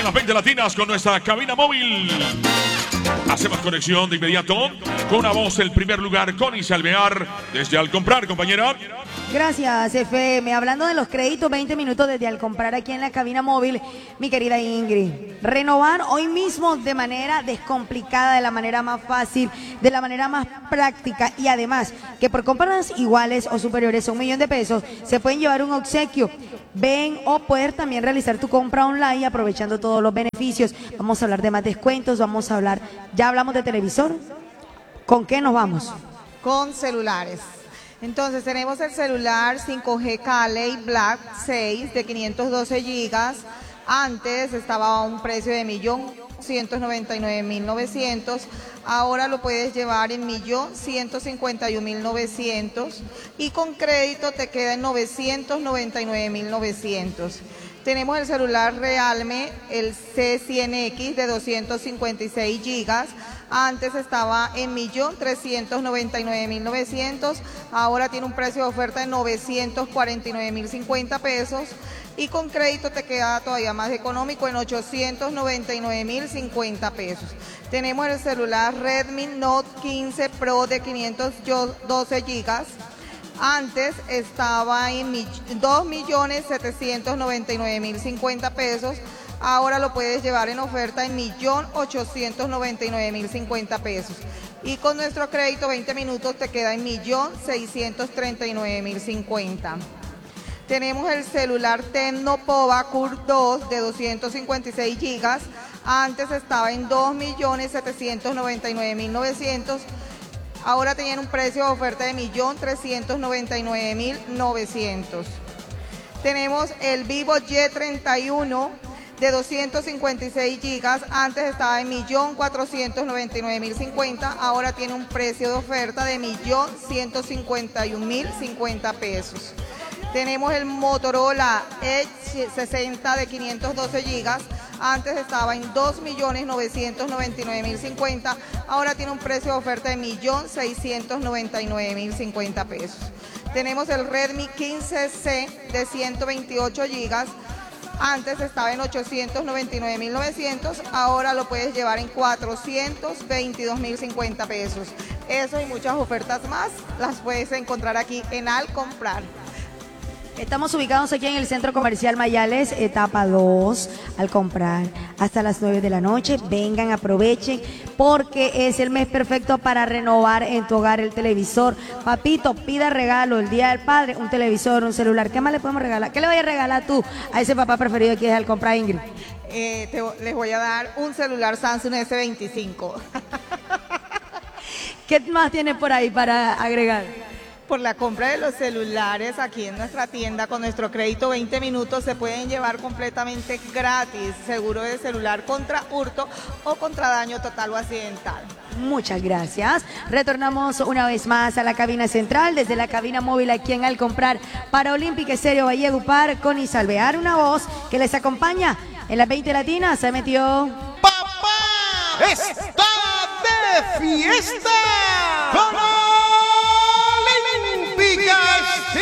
en las 20 latinas con nuestra cabina móvil. Hacemos conexión de inmediato con una voz el primer lugar, Connie Salvear, desde Al Comprar, compañera. Gracias, FM. Hablando de los créditos, 20 minutos desde Al Comprar aquí en la cabina móvil, mi querida Ingrid. Renovar hoy mismo de manera descomplicada, de la manera más fácil, de la manera más práctica y además que por compras iguales o superiores a $1.000.000 se pueden llevar un obsequio. Ven o poder también realizar tu compra online aprovechando todos los beneficios. Vamos a hablar de más descuentos, vamos a hablar, ya hablamos de televisor. ¿Con qué nos vamos? Con celulares. Entonces tenemos el celular 5G Cali Black 6 de 512 gigas. Antes estaba a un precio de 1.199.900. Ahora lo puedes llevar en 1.151.900 y con crédito te queda en 999.900. Tenemos el celular Realme, el C100X de 256 gigas. Antes estaba en 1.399.900, ahora tiene un precio de oferta de 949.050 pesos y con crédito te queda todavía más económico en 899.050 pesos. Tenemos el celular Redmi Note 15 Pro de 512 gigas. Antes estaba en 2.799.050 pesos. Ahora lo puedes llevar en oferta en 1.899.050 pesos. Y con nuestro crédito 20 minutos te queda en 1.639.050. Tenemos el celular Tecno Pova Curve 2 de 256 gigas. Antes estaba en 2.799.900. Ahora tenían un precio de oferta de 1.399.900. Tenemos el Vivo Y31 de 256 gigas, antes estaba en 1.499.050, ahora tiene un precio de oferta de 1.151.050 pesos. Tenemos el Motorola Edge 60 de 512 gigas, antes estaba en 2.999.050, ahora tiene un precio de oferta de 1.699.050 pesos. Tenemos el Redmi 15C de 128 gigas, antes estaba en 899.900, ahora lo puedes llevar en 422.050 pesos. Eso y muchas ofertas más las puedes encontrar aquí en Al Comprar. Estamos ubicados aquí en el Centro Comercial Mayales, etapa 2, Al Comprar, hasta las 9 de la noche. Vengan, aprovechen, porque es el mes perfecto para renovar en tu hogar el televisor. Papito, pida regalo el Día del Padre, un televisor, un celular. ¿Qué más le podemos regalar? ¿Qué le voy a regalar tú a ese papá preferido que es Al Comprar, Ingrid? Les voy a dar un celular Samsung S25. ¿Qué más tienes por ahí para agregar? Por la compra de los celulares aquí en nuestra tienda con nuestro crédito 20 minutos se pueden llevar completamente gratis seguro de celular contra hurto o contra daño total o accidental. Muchas gracias. Retornamos una vez más a la cabina central, desde la cabina móvil aquí en Al Comprar para Olímpica Estéreo Valledupar, Connie Salvear, una voz que les acompaña en las 20 latinas. Se metió... ¡Papá está de fiesta!